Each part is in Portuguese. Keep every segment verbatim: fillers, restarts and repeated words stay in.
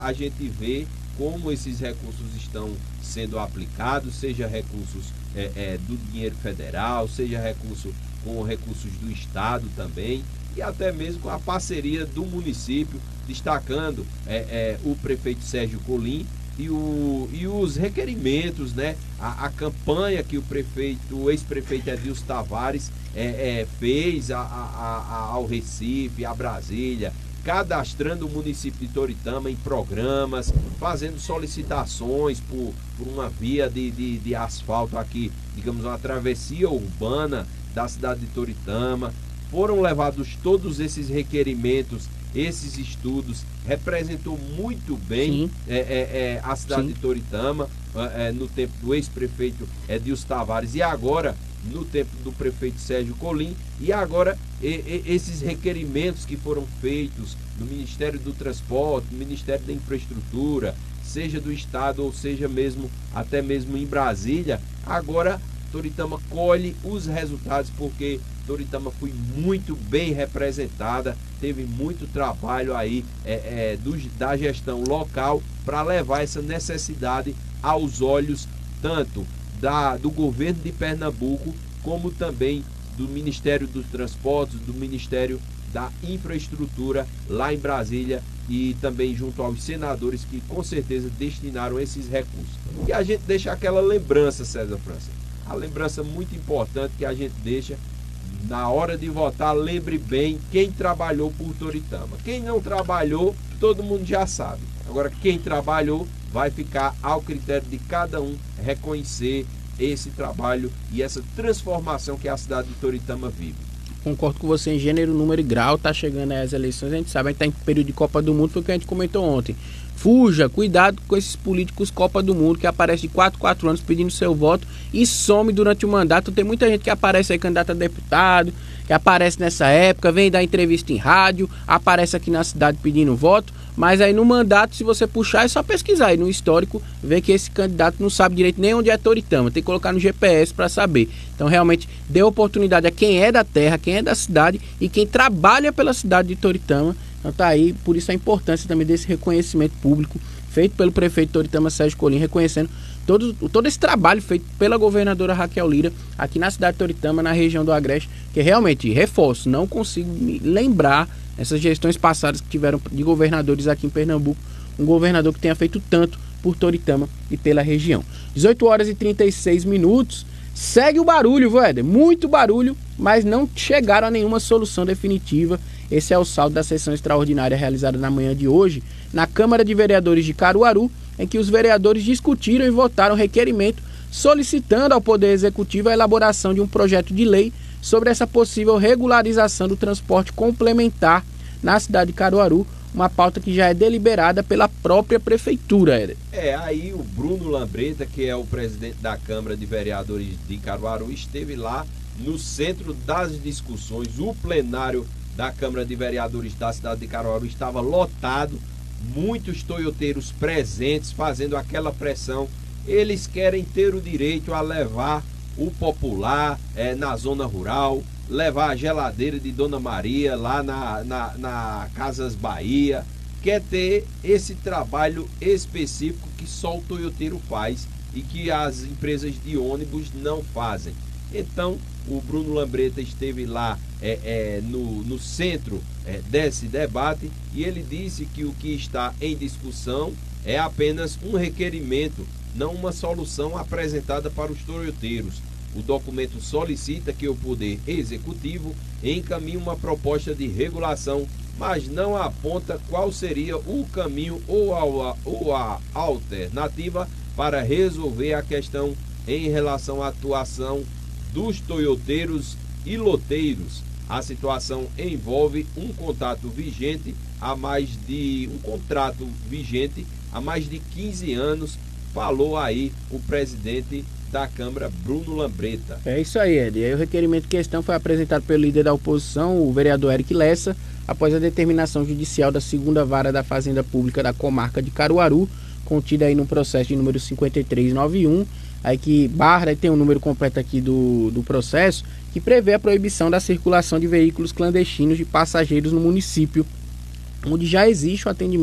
a gente vê como esses recursos estão sendo aplicados, seja recursos é, é, do dinheiro federal, seja recurso com recursos do Estado também, e até mesmo com a parceria do município, destacando é, é, o prefeito Sérgio Colim e, o, e os requerimentos, né? A, a campanha que o prefeito, o ex-prefeito Edilson Tavares é, é, fez a, a, a, ao Recife, a Brasília, cadastrando o município de Toritama em programas, fazendo solicitações por, por uma via de, de, de asfalto aqui, digamos, uma travessia urbana da cidade de Toritama. Foram levados todos esses requerimentos, esses estudos, representou muito bem é, é, é, a cidade Sim. de Toritama, é, no tempo do ex-prefeito Edilson Tavares e agora no tempo do prefeito Sérgio Colim, e agora e, e, esses requerimentos que foram feitos no Ministério do Transporte, no Ministério da Infraestrutura, seja do Estado ou seja mesmo até mesmo em Brasília, agora Toritama colhe os resultados, porque Toritama foi muito bem representada, teve muito trabalho aí é, é, do, da gestão local para levar essa necessidade aos olhos tanto da, do governo de Pernambuco, como também do Ministério dos Transportes, do Ministério da Infraestrutura lá em Brasília e também junto aos senadores que com certeza destinaram esses recursos. E a gente deixa aquela lembrança, César França, a lembrança muito importante que a gente deixa na hora de votar, lembre bem quem trabalhou por Toritama. Quem não trabalhou, todo mundo já sabe. Agora, quem trabalhou, vai ficar ao critério de cada um reconhecer esse trabalho e essa transformação que a cidade de Toritama vive. Concordo com você em gênero, número e grau. Tá chegando aí as eleições, a gente sabe, a gente tá em período de Copa do Mundo, foi o que a gente comentou ontem. Fuja, cuidado com esses políticos Copa do Mundo que aparecem de quatro, quatro anos pedindo seu voto e some durante o mandato. Tem muita gente que aparece aí candidato a deputado, que aparece nessa época, vem dar entrevista em rádio, aparece aqui na cidade pedindo voto, mas aí no mandato, se você puxar, é só pesquisar aí no histórico, ver que esse candidato não sabe direito nem onde é Toritama, tem que colocar no G P S para saber. Então realmente dê oportunidade a quem é da terra, quem é da cidade e quem trabalha pela cidade de Toritama. Então tá aí, por isso a importância também desse reconhecimento público feito pelo prefeito de Toritama, Sérgio Colim, reconhecendo todo, todo esse trabalho feito pela governadora Raquel Lira aqui na cidade de Toritama, na região do Agreste, que realmente, reforço, não consigo me lembrar essas gestões passadas que tiveram de governadores aqui em Pernambuco, um governador que tenha feito tanto por Toritama e pela região. dezoito horas e trinta e seis minutos, segue o barulho, Éder, muito barulho, mas não chegaram a nenhuma solução definitiva. Esse é o saldo da sessão extraordinária realizada na manhã de hoje na Câmara de Vereadores de Caruaru, em que os vereadores discutiram e votaram requerimento solicitando ao Poder Executivo a elaboração de um projeto de lei sobre essa possível regularização do transporte complementar na cidade de Caruaru, uma pauta que já é deliberada pela própria Prefeitura, Éder. É, aí o Bruno Lambreta, que é o presidente da Câmara de Vereadores de Caruaru, esteve lá no centro das discussões. O plenário da Câmara de Vereadores da cidade de Caruaru estava lotado, muitos toioteiros presentes, fazendo aquela pressão. Eles querem ter o direito a levar o popular é, na zona rural, levar a geladeira de Dona Maria lá na, na, na Casas Bahia, quer ter esse trabalho específico que só o toioteiro faz e que as empresas de ônibus não fazem. Então, o Bruno Lambreta esteve lá é, é, no, no centro é, desse debate e ele disse que o que está em discussão é apenas um requerimento, não uma solução apresentada para os toioteiros. O documento solicita que o Poder Executivo encaminhe uma proposta de regulação, mas não aponta qual seria o caminho ou a, ou a alternativa para resolver a questão em relação à atuação dos toioteiros e loteiros. A situação envolve um contrato vigente há mais de um contrato vigente há mais de quinze anos, falou aí o presidente da Câmara, Bruno Lambreta. É isso aí, Ed. E aí o requerimento em questão foi apresentado pelo líder da oposição, o vereador Eric Lessa, após a determinação judicial da segunda vara da Fazenda Pública da comarca de Caruaru, contida aí no processo de número cinquenta e três noventa e um, aí que barra, tem um número completo aqui do, do processo, que prevê a proibição da circulação de veículos clandestinos de passageiros no município, onde já existe o atendimento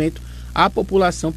a população